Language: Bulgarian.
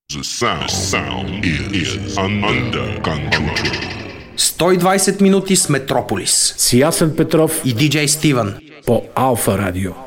The sound is under control. 120 минути с Метрополис. С Ясен Петров и диджей Стивън по Алфа Радио.